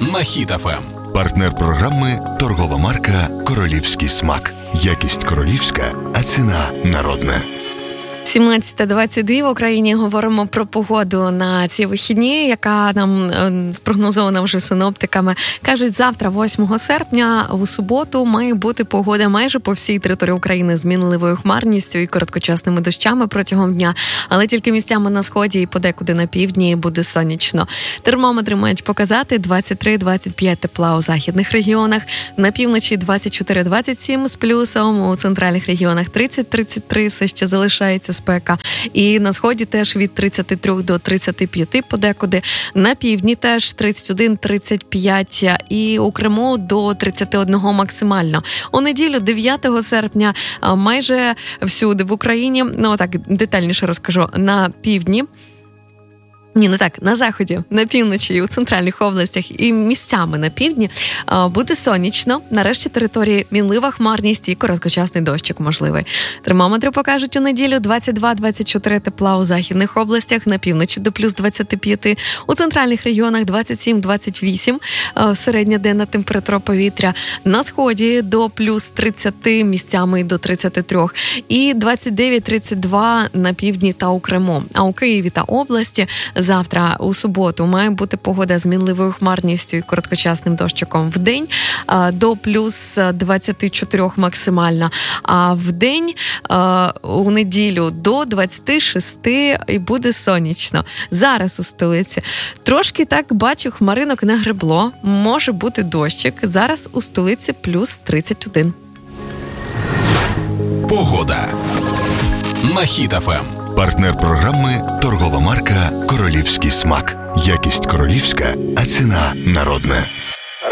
на Хіт ФМ. Партнер програми – торгова марка «Королівський смак». Якість королівська, а ціна народна. 17:22 в Україні. Говоримо про погоду на ці вихідні, яка нам спрогнозована вже синоптиками. Кажуть, завтра, 8 серпня, у суботу, має бути погода майже по всій території України з мінливою хмарністю і короткочасними дощами протягом дня. Але тільки місцями на сході і подекуди на півдні буде сонячно. Термометри мають показати 23-25 тепла у західних регіонах, на півночі 24-27 з плюсом, у центральних регіонах 30-33, все ще залишається спека. І на сході теж від 33 до 35 подекуди. На півдні теж 31-35 і у Криму до 31 максимально. У неділю 9 серпня майже всюди в Україні, так детальніше розкажу, на півдні, на заході, на півночі і у центральних областях і місцями на півдні буде сонячно. Нарешті території мінлива хмарність і короткочасний дощик можливий. Термометри покажуть у неділю 22-24 тепла у західних областях, на півночі до плюс 25, у центральних регіонах 27-28 середня денна температура повітря, на сході до плюс 30 місцями до 33 і 29-32 на півдні та у Криму. А у Києві та області завтра, у суботу, має бути погода з мінливою хмарністю і короткочасним дощиком вдень до плюс 24 максимально, а вдень у неділю до 26 і буде сонячно. Зараз у столиці трошки так бачу, хмаринок нагребло, може бути дощик. Зараз у столиці плюс 31. Погода на Хіт ФМ. Партнер програми – торгова марка «Королівський смак». Якість королівська, а ціна народна.